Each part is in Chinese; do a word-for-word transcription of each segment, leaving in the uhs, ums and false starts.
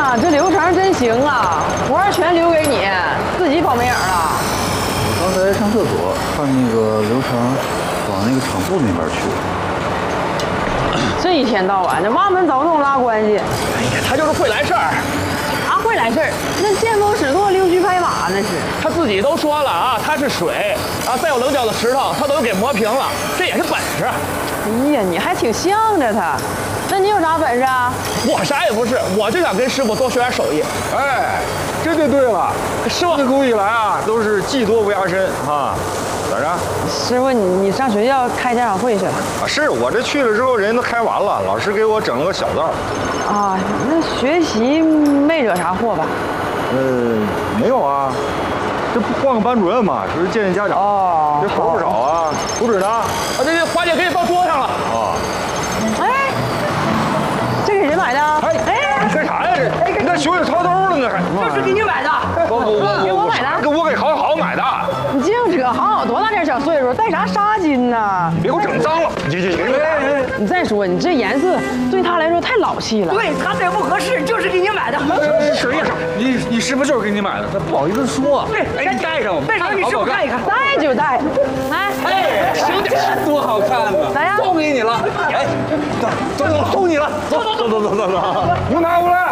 呀，这流程真行啊，活儿全留给你，自己跑没影了。 我刚才上厕所，看那个流程往那个厂部那边去了。 这一天到晚的挖门凿洞拉关系， 哎呀，他就是会来事儿。 啥会来事儿？那见风使舵、溜须拍马那是。 他自己都说了啊，他是水啊，再有棱角的石头，他都给磨平了，这也是本事。 哎呀，你还挺向着他。那你有啥本事啊？ 我啥也不是，我就想跟师傅多学点手艺。 哎，这就对了。 师傅自古以来啊，都是技多不压身啊。咋着？ 师傅，你你上学校开家长会去了？ 啊，是我这去了之后，人都开完了，老师给我整了个小灶。 啊，那学习没惹啥祸吧？ 呃，没有啊，这不换个班主任嘛，就是见见家长。 哦， 这活不少啊。图纸呢？ 啊，这这花姐给你放桌上了。 啊。 哎，这给谁买的？ 哎哎，你干啥呀？这你看手里掏兜了呢，还。 这是给你买的。 不不不， 给我买的。 给我给好好买的。 你净扯，好好多大点小岁数，戴啥纱巾呢？ 你别给我整脏了！去去去！ 你再说，你这颜色对他来说太老气了。 对他这不合适，就是给你买的。 是呀，你你师傅就是给你买的，他不好意思说。 对， 哎，你戴上吧， 戴上你师傅看一看。 戴就戴，来， 哎，行点，多好看呢！ 来呀， 送给你了。哎，走走走，送你了，走走走走走走走，给我拿过来。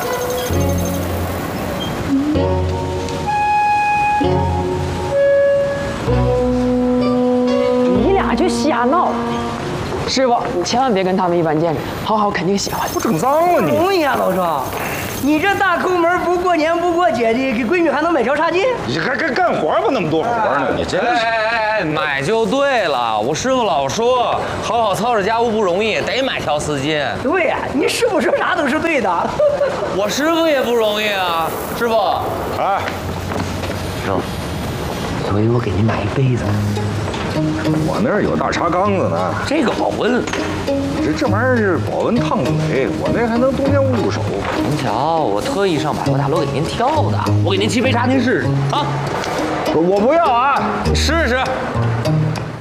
你俩就瞎闹。师傅，你千万别跟他们一般见识，好好肯定喜欢。 不整脏了你？ 容易啊，老赵，你这大抠门不过年不过节的，给闺女还能买条纱巾？ 你还干干活吧，那么多活呢，你真是。 哎哎哎，买就对了。我师傅老说，好好操持家务不容易，得买条丝巾。 对呀、啊，你师傅说啥都是对的。 我师傅也不容易啊，师傅。 哎， 师傅，所以我给你买一杯子。 我那儿有大茶缸子呢， 这个保温。 这这玩意儿是保温烫嘴，我那还能冬天捂住手。 您瞧，我特意上百货大楼给您挑的，我给您沏杯茶，您试试啊。 我不要啊， 你试试。